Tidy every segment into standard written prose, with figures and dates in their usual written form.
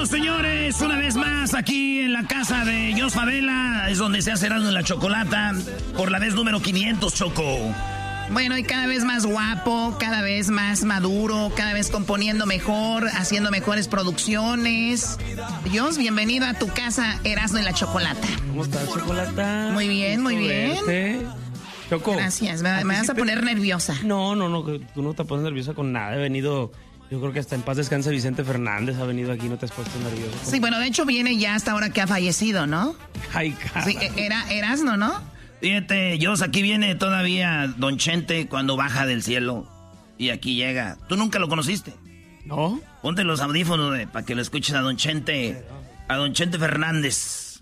Bienvenidos, señores, una vez más aquí en la casa de Jos Favela, es donde se hace Erasmo en la Chocolata, por la vez número 500, Choco. Bueno, y cada vez más guapo, cada vez más maduro, cada vez componiendo mejor, haciendo mejores producciones. Jos, bienvenido a tu casa, Erasmo en la Chocolata. ¿Cómo estás, Chocolata? Muy bien, muy bien. Choco. Gracias, me vas a poner nerviosa. No, tú no te pones nerviosa con nada. He venido, yo creo que hasta en paz descanse Vicente Fernández ha venido aquí, no te has puesto nervioso. Sí, bueno, de hecho viene ya hasta ahora que ha fallecido, ¿no? Ay, cara. Sí, era Erasmo, ¿no? Fíjate, Jos, aquí viene todavía Don Chente cuando baja del cielo y aquí llega. ¿Tú nunca lo conociste? ¿No? Ponte los audífonos para que lo escuches a Don Chente Fernández.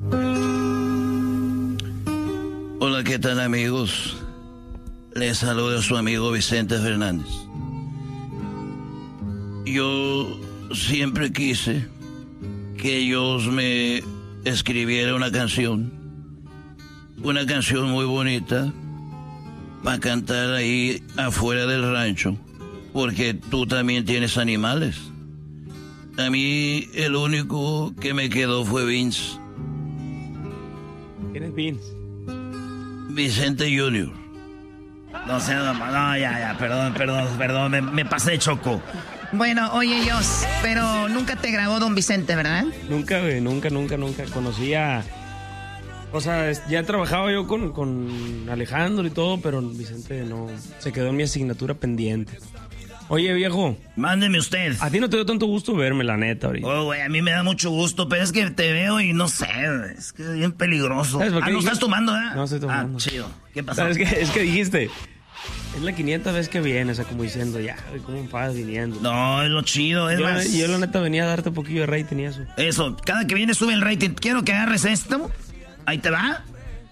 Hola, ¿qué tal, amigos? Les saluda su amigo Vicente Fernández. Yo siempre quise que Dios me escribiera una canción muy bonita para cantar ahí afuera del rancho, porque tú también tienes animales. A mí el único que me quedó fue Vince. ¿Quién es Vince? Vicente Junior. No sé, no, ya, perdón, me pasé, Choco. Bueno, oye, Jos, pero nunca te grabó Don Vicente, ¿verdad? Nunca, güey, nunca. Conocía... O sea, ya trabajaba yo con Alejandro y todo, pero Vicente no... Se quedó en mi asignatura pendiente. Oye, viejo. Mándeme usted. A ti no te dio tanto gusto verme, la neta, ahorita. Oh, güey, a mí me da mucho gusto, pero es que te veo y no sé, es que es bien peligroso. ¿No estás tomando, eh? No estoy tomando. Ah, chido. ¿Qué pasó? Es que dijiste... Es la 500 vez que viene, o sea, como diciendo, ya, ¿cómo vas viniendo? No, es lo chido, es más. Yo la neta venía a darte un poquillo de rating y eso. Eso, cada que viene sube el rating. Quiero que agarres esto, ahí te va.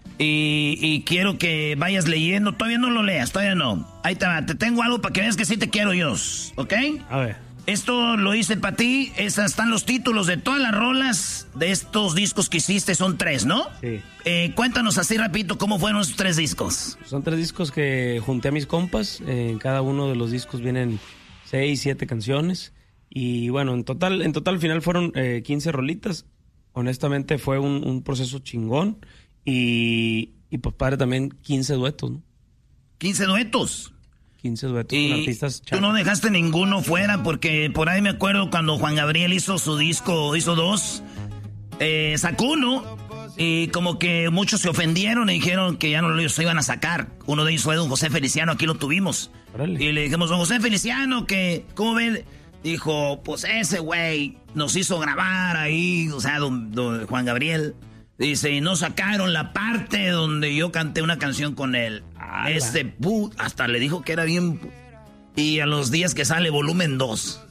Y quiero que vayas leyendo, todavía no lo leas, todavía no. Ahí te va, te tengo algo para que veas que sí te quiero, Jos, ¿ok? A ver. Esto lo hice para ti, están los títulos de todas las rolas de estos discos que hiciste, son 3, ¿no? Sí. Cuéntanos así rapidito cómo fueron esos 3 discos. Son 3 discos que junté a mis compas, en cada uno de los discos vienen 6, 7 canciones, y bueno, en total al final fueron 15 rolitas. Honestamente fue un proceso chingón, y pues padre también 15 duetos, ¿no? 15 duetos. 15 duetos y con artistas tú no dejaste ninguno fuera, porque por ahí me acuerdo cuando Juan Gabriel hizo su disco, hizo 2, sacó uno, y como que muchos se ofendieron y dijeron que ya no los iban a sacar. Uno de ellos fue don José Feliciano, aquí lo tuvimos. Órale. Y le dijimos, don José Feliciano, que, ¿cómo ven? Dijo, pues ese güey nos hizo grabar ahí, o sea, don Juan Gabriel. Dice, y no sacaron la parte donde yo canté una canción con él. Hasta le dijo que era bien... Y a los días que sale volumen 2.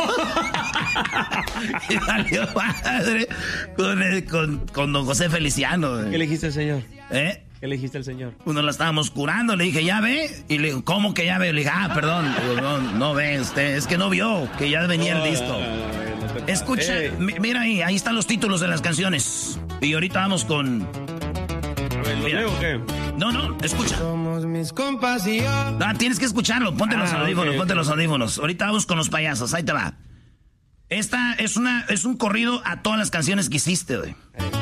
Y salió padre con don José Feliciano. ¿Qué le dijiste al señor? ¿Eh? ¿Qué le dijiste al señor? Uno la estábamos curando, le dije, ¿ya ve? Y le dijo, ¿cómo que ya ve? Le dije, perdón. Digo, no ve usted, es que no vio, que ya venía el disco. Escucha, mira ahí están los títulos de las canciones. Y ahorita vamos con... ¿Lo leo o qué? No, escucha. Somos mis compas y yo. Tienes que escucharlo, ponte los audífonos, okay. Ponte los audífonos. Ahorita vamos con los payasos, ahí te va. Esta es un corrido a todas las canciones que hiciste, güey.